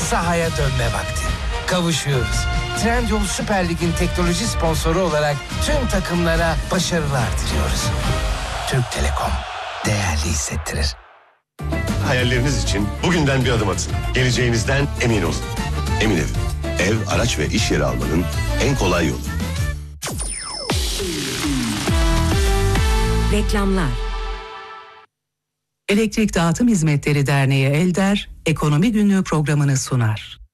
sahaya dönme vakti. Kavuşuyoruz. Trendyol Süper Lig'in teknoloji sponsoru olarak tüm takımlara başarılar diliyoruz. Türk Telekom değerli hissettirir. Hayalleriniz için bugünden bir adım atın. Geleceğinizden emin olun. Emin Ev, araç ve iş yeri almanın en kolay yolu. Reklamlar. Elektrik Dağıtım Hizmetleri Derneği Elder, Ekonomi Günlüğü programını sunar.